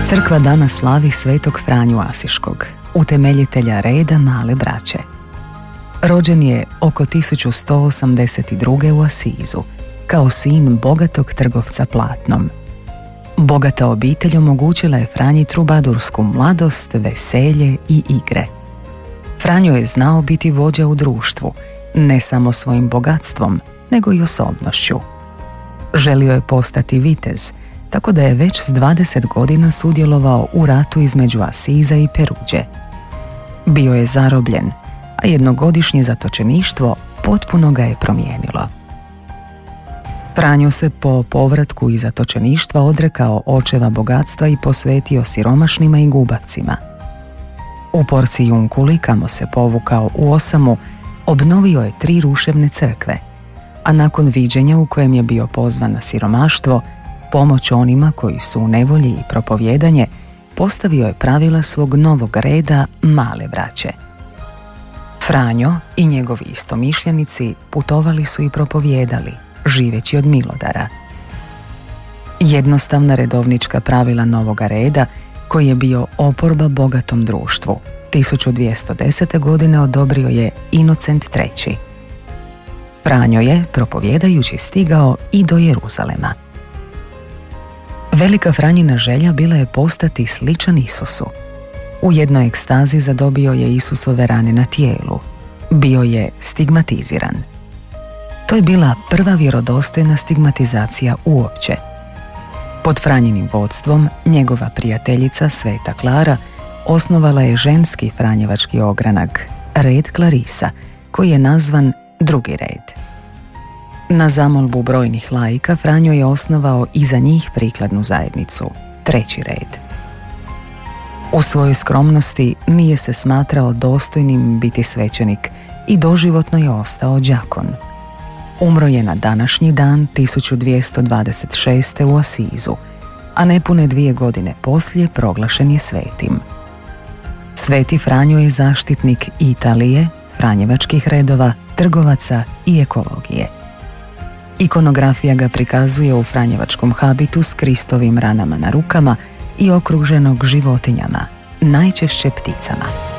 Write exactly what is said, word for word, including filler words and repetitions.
Crkva danas slavi svetog Franju Asiškog, utemeljitelja reda Male braće. Rođen je oko tisuću sto osamdeset druge u Asizu, kao sin bogatog trgovca platnom. Bogata obitelj omogućila je Franji trubadursku mladost, veselje i igre. Franjo je znao biti vođa u društvu, ne samo svojim bogatstvom, nego i osobnošću. Želio je postati vitez, tako da je već s dvadeset godina sudjelovao u ratu između Asiza i Peruđe. Bio je zarobljen, a jednogodišnje zatočeništvo potpuno ga je promijenilo. Franjo se po povratku iz zatočeništva odrekao očeva bogatstva i posvetio siromašnima i gubavcima. U Porcijunkuli, kamo se povukao u Osamu, obnovio je tri ruševne crkve, a nakon viđenja u kojem je bio pozvan na siromaštvo, pomoć onima koji su u nevolji i propovijedanje, postavio je pravila svog novog reda Male braće. Franjo i njegovi istomišljenici putovali su i propovijedali, živeći od milodara. Jednostavna redovnička pravila novoga reda, koji je bio oporba bogatom društvu, tisuću dvjesto desete. godine odobrio je Inocent treći. Franjo je, propovijedajući, stigao i do Jeruzalema. Velika Franjina želja bila je postati sličan Isusu. U jednoj ekstazi zadobio je Isusove rane na tijelu. Bio je stigmatiziran. To je bila prva vjerodostojna stigmatizacija uopće. Pod Franjinim vodstvom njegova prijateljica Sveta Klara osnovala je ženski franjevački ogranak, red Klarisa, koji je nazvan drugi red. Na zamolbu brojnih laika Franjo je osnovao i za njih prikladnu zajednicu, treći red. U svojoj skromnosti nije se smatrao dostojnim biti svećenik i doživotno je ostao đakon. Umro je na današnji dan tisuću dvjesto dvadeset šeste. u Asizu, a nepune dvije godine poslije proglašen je svetim. Sveti Franjo je zaštitnik Italije, franjevačkih redova, trgovaca i ekologije. Ikonografija ga prikazuje u franjevačkom habitu s Kristovim ranama na rukama i okruženog životinjama, najčešće pticama.